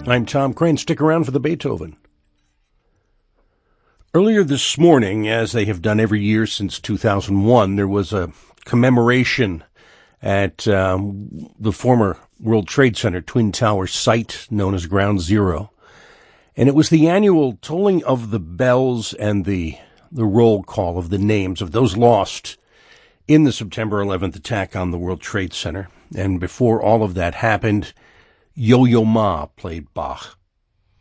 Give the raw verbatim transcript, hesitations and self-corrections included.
I'm Tom Crane. Stick around for the Beethoven. Earlier this morning, as they have done every year since two thousand one, there was a commemoration at um, the former World Trade Center Twin Towers site known as Ground Zero. And it was the annual tolling of the bells and the the roll call of the names of those lost in the September eleventh attack on the World Trade Center. And before all of that happened, Yo-Yo Ma played Bach.